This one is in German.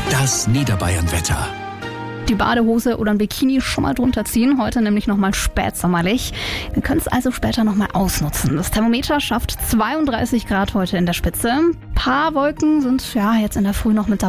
Das Niederbayern-Wetter. Die Badehose oder ein Bikini schon mal drunter ziehen. Heute nämlich nochmal spätsommerlich. Wir können es also später nochmal ausnutzen. Das Thermometer schafft 32 Grad heute in der Spitze. Ein paar Wolken sind jetzt in der Früh noch mit dabei.